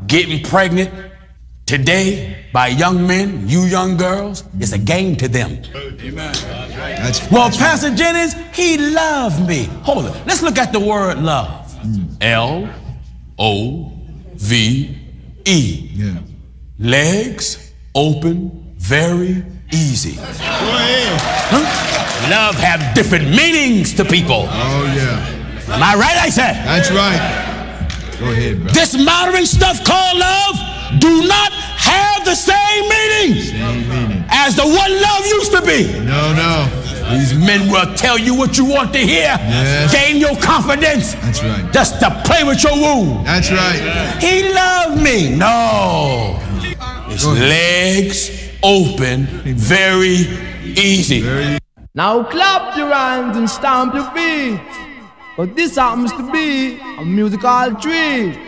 Getting pregnant today by young men, you young girls, is a game to them. Amen. Well, Pastor Jennings, he loved me. Hold it. Let's look at the word love. L-O-V-E. Yeah. Legs open very easy. Go ahead. Love have different meanings to people. Oh, yeah. Am I right, I said? That's right. Go ahead, bro. This modern stuff called love do not have the same meaning as the one love used to be. No. These men will tell you what you want to hear. Yes. Gain your confidence. That's right. Just to play with your wound. That's right. He loved me. No. His legs open very easy. Now clap your hands and stamp your feet, but this happens to be a musical treat.